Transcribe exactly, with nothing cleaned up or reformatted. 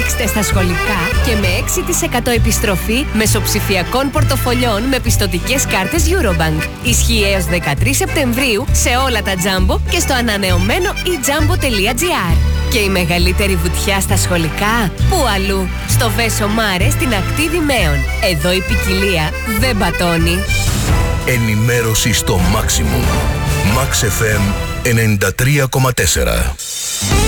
Παίξτε στα σχολικά και με έξι τοις εκατό επιστροφή μεσοψηφιακών πορτοφολιών με πιστωτικές κάρτες Eurobank. Ισχύει έως δεκατρείς Σεπτεμβρίου σε όλα τα Jumbo και στο ανανεωμένο e jumbo τελεία gr. Και η μεγαλύτερη βουτιά στα σχολικά, πού αλλού? Στο Βέσο Μάρε στην ακτή Δημαίων. Εδώ η ποικιλία δεν πατώνει. Ενημέρωση στο Maximum. Max εφ εμ ενενήντα τρία κόμμα τέσσερα.